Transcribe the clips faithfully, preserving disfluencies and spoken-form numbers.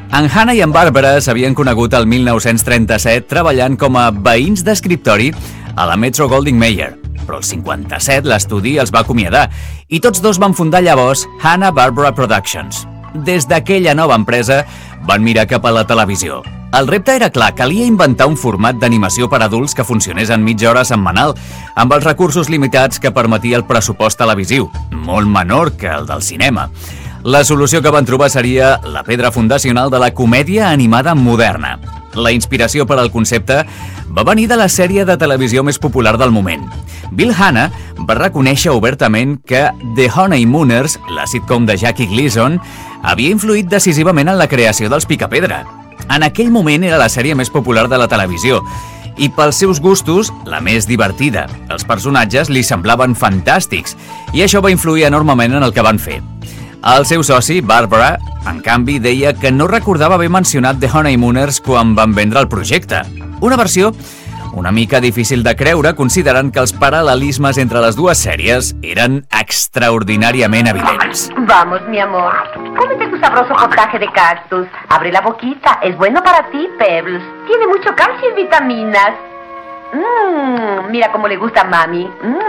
En Hannah i en Barbara s'havien conegut el mil nou-cents trenta-set treballant com a veïns d'escriptori a la Metro-Goldwyn-Mayer, però el cinquanta-set l'estudi els va acomiadar i tots dos van fundar llavors Hanna-Barbera Productions. Des d'aquella nova empresa van mirar cap a la televisió. El repte era clar, calia inventar un format d'animació per adults que funcionés en mitja hora setmanal, amb els recursos limitats que permetia el pressupost televisiu, molt menor que el del cinema. La solució que van trobar seria la pedra fundacional de la comèdia animada moderna. La inspiració per al concepte va venir de la sèrie de televisió més popular del moment. Bill Hanna va reconèixer obertament que The Honeymooners, la sitcom de Jackie Gleason, havia influït decisivament en la creació dels Picapedra. En aquell moment era la sèrie més popular de la televisió i pels seus gustos, la més divertida. Els personatges li semblaven fantàstics i això va influir enormement en el que van fer. El seu soci, Barbara, en canvi, deia que no recordava haver mencionat The Honeymooners quan van vendre el projecte. Una versió una mica difícil de creure, considerant que els paral·lelismes entre les dues sèries eren extraordinàriament evidents. Vamos, mi amor. Cómete tu sabroso potaje de cactus. Abre la boquita. Es bueno para ti, Pebbles. Tiene mucho calcio y vitaminas. Mmm, mira cómo le gusta a mami.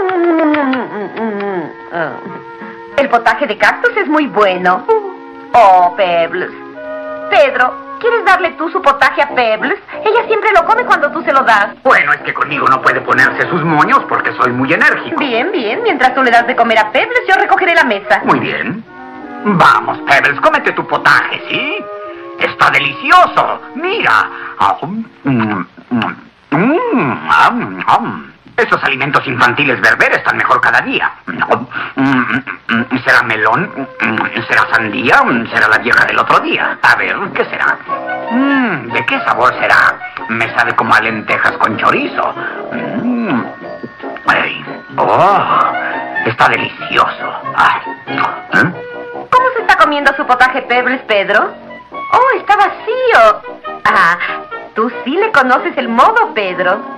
Mmm. El potaje de cactus es muy bueno. Oh, Pebbles. Pedro, ¿quieres darle tú su potaje a Pebbles? Ella siempre lo come cuando tú se lo das. Bueno, es que conmigo no puede ponerse sus moños porque soy muy enérgico. Bien, bien. Mientras tú le das de comer a Pebbles, yo recogeré la mesa. Muy bien. Vamos, Pebbles, cómete tu potaje, ¿sí? Está delicioso. Mira. Mm, mm, mm, mm. Esos alimentos infantiles berber están mejor cada día. ¿Será melón? ¿Será sandía? ¿Será la vieja del otro día? A ver, ¿qué será? ¿De qué sabor será? Me sabe como a lentejas con chorizo. Ay, oh, está delicioso. Ay. ¿Eh? ¿Cómo se está comiendo su potaje, Pebbles, Pedro? Oh, está vacío. Ah, tú sí le conoces el modo, Pedro.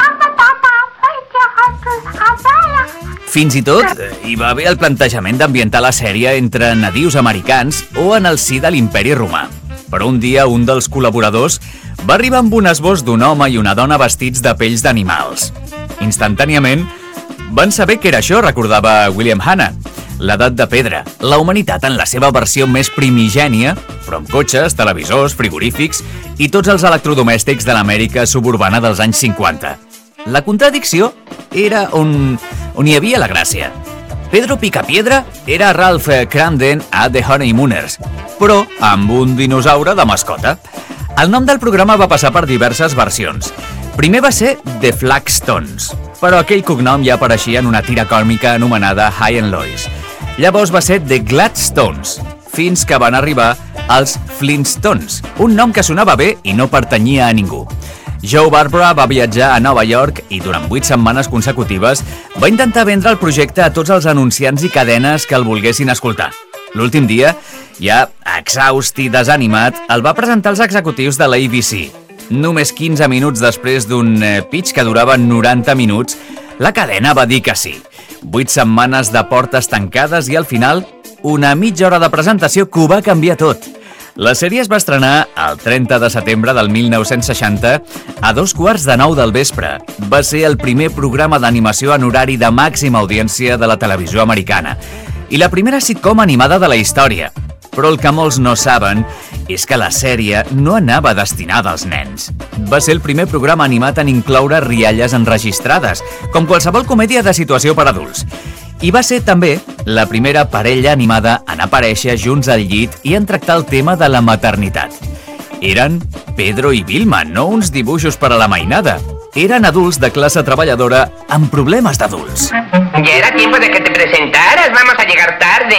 Fins i tot hi va haver el plantejament d'ambientar la sèrie entre nadius americans o en el si de l'imperi romà. Però un dia un dels col·laboradors va arribar amb un esbós d'un home i una dona vestits de pells d'animals. Instantàniament van saber què era això, recordava William Hanna. L'edat de pedra, la humanitat en la seva versió més primigènia, però amb cotxes, televisors, frigorífics i tots els electrodomèstics de l'Amèrica suburbana dels anys cinquanta. La contradicció era on, on hi havia la gràcia. Pedro Picapiedra era Ralph Cramden a The Honeymooners, però amb un dinosaure de mascota. El nom del programa va passar per diverses versions. Primer va ser The Flagstones, però aquell cognom ja apareixia en una tira còmica anomenada High and Lois. Llavors va ser The Gladstones, fins que van arribar als Flintstones, un nom que sonava bé i no pertanyia a ningú. Joe Barbara va viatjar a Nova York i durant vuit setmanes consecutives va intentar vendre el projecte a tots els anunciants i cadenes que el volguessin escoltar. L'últim dia, ja exhaust i desanimat, el va presentar als executius de l'A B C. Només quinze minuts després d'un pitch que durava noranta minuts, la cadena va dir que sí. Vuit setmanes de portes tancades i al final, una mitja hora de presentació que ho va canviar tot. La sèrie es va estrenar el trenta de setembre del mil nou-cents seixanta a dos quarts de nou del vespre. Va ser el primer programa d'animació en horari de màxima audiència de la televisió americana i la primera sitcom animada de la història. Però el que molts no saben és que la sèrie no anava destinada als nens. Va ser el primer programa animat en incloure rialles enregistrades, com qualsevol comèdia de situació per adults. I va ser també la primera parella animada en aparèixer junts al llit i en tractar el tema de la maternitat. Eren Pedro i Vilma, no uns dibuixos per a la mainada. Eren adults de classe treballadora amb problemes d'adults. Ya era tiempo de que te presentaras, vamos a llegar tarde.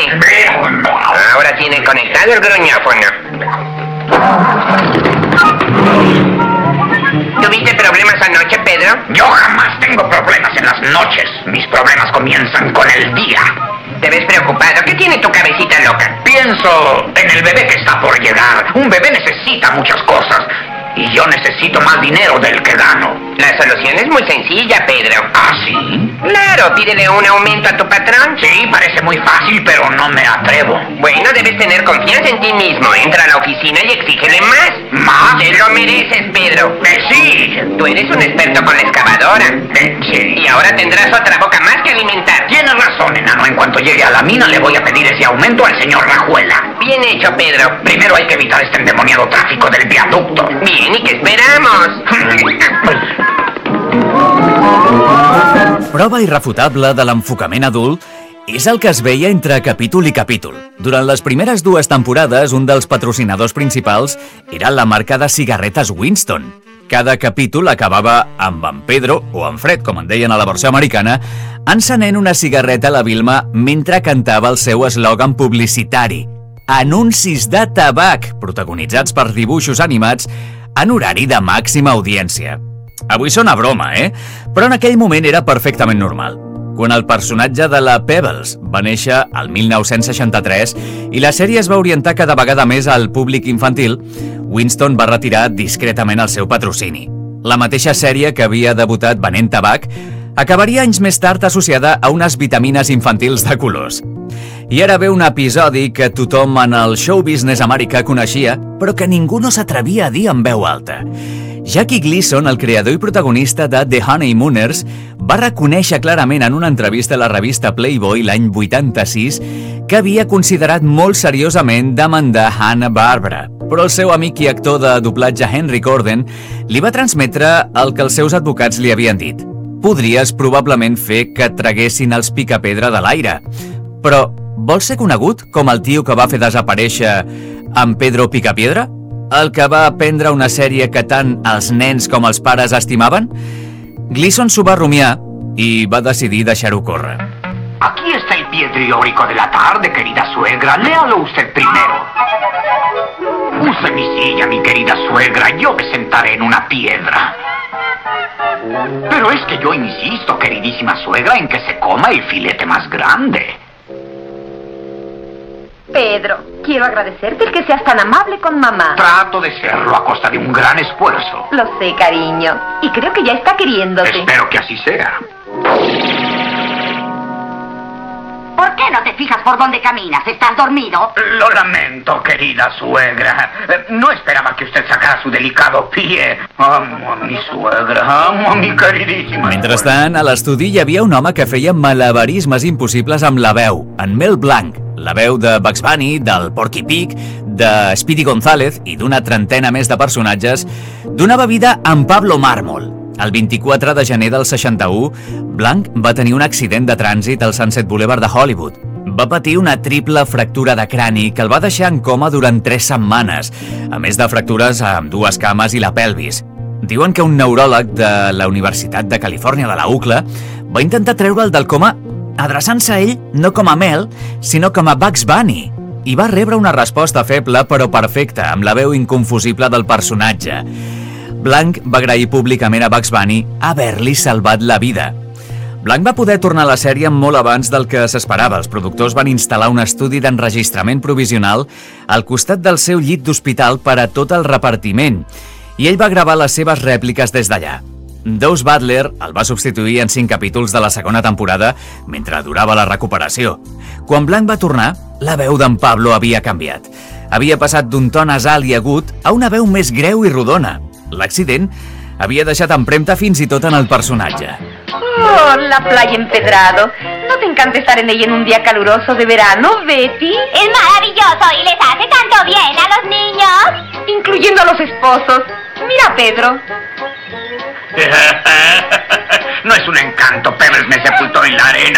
Ahora tiene conectado el gruñófono. ¿Tuviste problemas anoche, Pedro? Yo jamás tengo problemas en las noches. Mis problemas comienzan con el día. ¿Te ves preocupado? ¿Qué tiene tu cabecita loca? Pienso en el bebé que está por llegar. Un bebé necesita muchas cosas. Y Yo necesito más dinero del que gano. La solución es muy sencilla, Pedro. ¿Ah, sí? Claro, pídele un aumento a tu patrón. Sí, parece muy fácil, pero no me atrevo. Bueno, debes tener confianza en ti mismo. Entra a la oficina y exígele más. ¿Más? Te lo mereces, Pedro. Eh, sí. Tú eres un experto con la excavadora. Eh, sí. Y ahora tendrás otra boca más que alimentar. Tienes razón, enano. En cuanto llegue a la mina, le voy a pedir ese aumento al señor Rajuela. Bien hecho, Pedro. Primero hay que evitar este endemoniado tráfico del viaducto. Bien, ¿y qué esperamos? Prova irrefutable de l'enfocament adult és el que es veia entre capítol i capítol. Durant les primeres dues temporades, un dels patrocinadors principals era la marca de cigarretes Winston. Cada capítol acabava amb en Pedro, o en Fred, com en deien a la versió americana, encenent una cigarreta a la Vilma mentre cantava el seu eslògan publicitari. Anuncis de tabac, protagonitzats per dibuixos animats en horari de màxima audiència. Avui sona broma, eh? Però en aquell moment era perfectament normal. Quan el personatge de la Pebbles va néixer al mil nou-cents seixanta-tres i la sèrie es va orientar cada vegada més al públic infantil, Winston va retirar discretament el seu patrocini. La mateixa sèrie que havia debutat venent tabac acabaria anys més tard associada a unes vitamines infantils de colors. I ara ve un episodi que tothom en el show business americà coneixia, però que ningú no s'atrevia a dir en veu alta. Jackie Gleason, el creador i protagonista de The Honeymooners, va reconèixer clarament en una entrevista a la revista Playboy l'any vuitanta-sis que havia considerat molt seriosament demandar Hanna-Barbera, però el seu amic i actor de doblatge Henry Corden li va transmetre el que els seus advocats li havien dit. Podries probablement fer que et traguessin els picapedra de l'aire, però vols ser conegut com el tio que va fer desaparèixer en Pedro Picapiedra? El que va aprendre una sèrie que tant els nens com els pares estimaven? Gleason s'ho va rumiar i va decidir deixar-ho córrer. Aquí está el pie teórico de la tarde, querida suegra. Léalo usted primero. Use mi silla, mi querida suegra. Yo me sentaré en una piedra. Pero es que yo insisto, queridísima suegra, en que se coma el filete más grande. Pedro, quiero agradecerte el que seas tan amable con mamá. Trato de serlo a costa de un gran esfuerzo. Lo sé, cariño. Y creo que ya está queriéndote. Espero que así sea. ¿Por qué no te fijas por dónde caminas? ¿Estás dormido? Lo lamento, querida suegra. No esperaba que usted sacara su delicado pie. Amo a mi suegra, amo a mi queridísima Mentrestant, a l'estudi hi havia un home que feia malabarismes impossibles amb la veu, en Mel Blanc, la veu de Bugs Bunny, del Porky Pig, de Speedy González i d'una trentena més de personatges, donava vida a en Pablo Mármol. El vint-i-quatre de gener del seixanta-u, Blanc va tenir un accident de trànsit al Sunset Boulevard de Hollywood. Va patir una triple fractura de crani que el va deixar en coma durant tres setmanes, a més de fractures a ambdues cames i la pelvis. Diuen que un neuròleg de la Universitat de Califòrnia de la U C L A va intentar treure'l del coma adreçant-se a ell no com a Mel, sinó com a Bugs Bunny, i va rebre una resposta feble però perfecta, amb la veu inconfusible del personatge. Blanc va agrair públicament a Bugs Bunny haver-li salvat la vida. Blanc va poder tornar a la sèrie molt abans del que s'esperava. Els productors van instal·lar un estudi d'enregistrament provisional al costat del seu llit d'hospital per a tot el repartiment, i ell va gravar les seves rèpliques des d'allà. Daws Butler el va substituir en cinc capítols de la segona temporada mentre durava la recuperació. Quan Blanc va tornar, la veu d'en Pablo havia canviat. Havia passat d'un to nasal i agut a una veu més greu i rodona. L'accident havia deixat empremta fins i tot en el personatge. Oh, la playa Empedrado. ¿No te encanta estar en ella en un día caluroso de verano, Betty? Es maravilloso y les hace tanto bien a los niños. Incluyendo a los esposos. Mira, Pedro. No es un encanto, Pebbles me sepultó en la arena.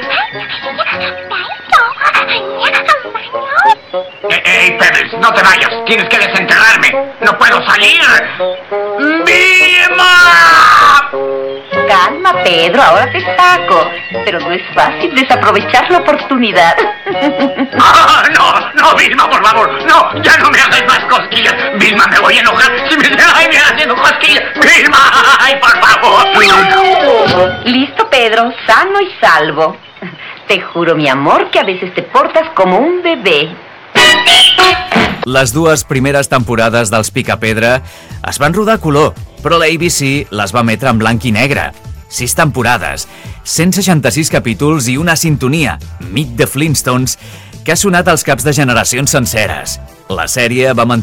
¡Ey, hey, Pebbles, no te vayas! ¡Tienes que desenterrarme! ¡No puedo salir! ¡Vilma! Calma, Pedro, ahora te saco. Pero no es fácil desaprovechar la oportunidad. ¡Ah, no! ¡No, Vilma, por favor! ¡No! ¡Ya no me hagas más cosquillas! ¡Vilma, me voy a enojar! ¡Si me ay, me haciendo cosquillas! ¡Vilma! ¡Ay, por favor! Listo, Pedro, sano y salvo. Te juro, mi amor, que a veces te portas como un bebé. Les dues primeres temporades dels Picapedra es van rodar a color, però la A B C les va emetre en blanc i negre. Sis temporades, cent seixanta-sis capítols i una sintonia, Meet the Flintstones, que ha sonat als caps de generacions senceres. La sèrie va mantenir